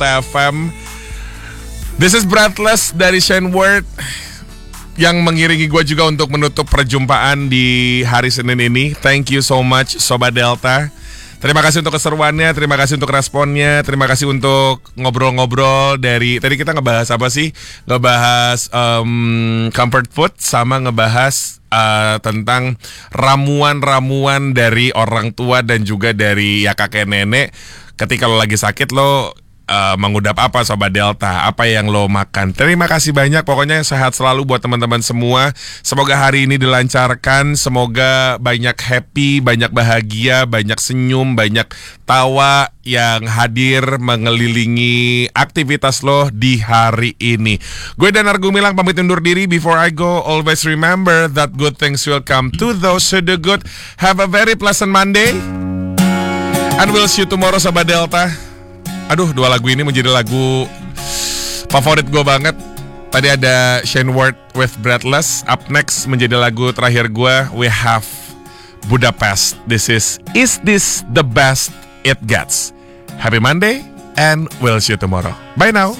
Delta FM. This is Breathless dari Shane Ward yang mengiringi gue juga untuk menutup perjumpaan di hari Senin ini. Thank you so much Sobat Delta. Terima kasih untuk keseruannya, terima kasih untuk responnya, terima kasih untuk ngobrol-ngobrol dari tadi kita ngebahas apa sih? Ngebahas comfort food sama ngebahas tentang ramuan-ramuan dari orang tua dan juga dari ya kakek nenek. Ketika lo lagi sakit lo mengudap apa Sobat Delta, apa yang lo makan. Terima kasih banyak, pokoknya sehat selalu buat teman-teman semua. Semoga hari ini dilancarkan, semoga banyak happy, banyak bahagia, banyak senyum, banyak tawa yang hadir mengelilingi aktivitas lo di hari ini. Gue Danar Gumilang pamit undur diri. Before I go, always remember that good things will come to those who do good. Have a very pleasant Monday, and we'll see you tomorrow Sobat Delta. Aduh, dua lagu ini menjadi lagu favorit gue banget. Tadi ada Shane Ward with Breathless. Up next menjadi lagu terakhir gue, we have Budapest. This is this the best it gets? Happy Monday and we'll see you tomorrow. Bye now.